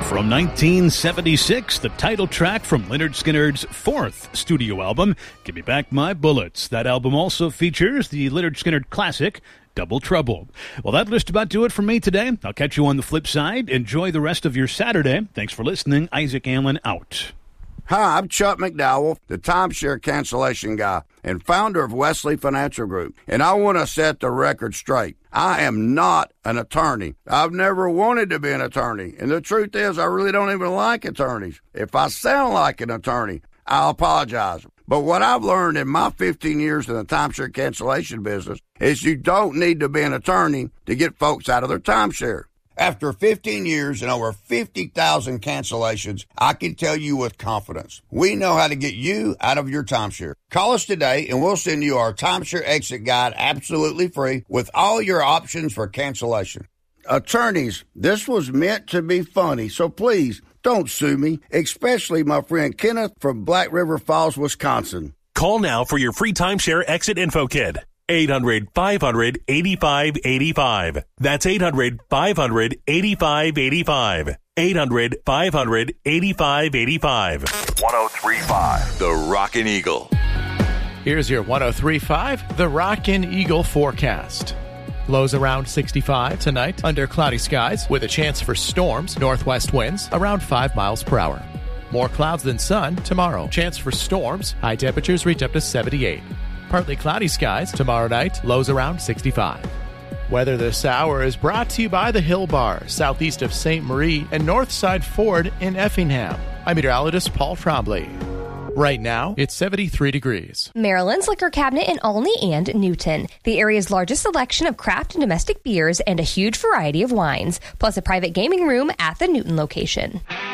From 1976, the title track from Lynyrd Skynyrd's fourth studio album, Give Me Back My Bullets. That album also features the Lynyrd Skynyrd classic, Double Trouble. Well, that'll just about do it for me today. I'll catch you on the flip side. Enjoy the rest of your Saturday. Thanks for listening. Isaac Allen out. Hi, I'm Chuck McDowell, the timeshare cancellation guy and founder of Wesley Financial Group, and I want to set the record straight. I am not an attorney. I've never wanted to be an attorney, and the truth is I really don't even like attorneys. If I sound like an attorney, I'll apologize. But what I've learned in my 15 years in the timeshare cancellation business is you don't need to be an attorney to get folks out of their timeshare. After 15 years and over 50,000 cancellations, I can tell you with confidence, we know how to get you out of your timeshare. Call us today and we'll send you our timeshare exit guide absolutely free with all your options for cancellation. Attorneys, this was meant to be funny, so please don't sue me, especially my friend Kenneth from Black River Falls, Wisconsin. Call now for your free timeshare exit info kit. 800-500-8585. That's 800-500-8585. 800-500-8585. 103.5 The Rockin' Eagle. Here's your 103.5 The Rockin' Eagle forecast. Lows around 65 tonight under cloudy skies with a chance for storms, northwest winds around 5 miles per hour. More clouds than sun tomorrow. Chance for storms, high temperatures reach up to 78. Partly cloudy skies tomorrow night, lows around 65. Weather this hour is brought to you by the Hill Bar, southeast of St. Marie and Northside Ford in Effingham. I'm meteorologist Paul Trombley. Right now, it's 73 degrees. Maryland's Liquor Cabinet in Olney and Newton. The area's largest selection of craft and domestic beers and a huge variety of wines, plus a private gaming room at the Newton location.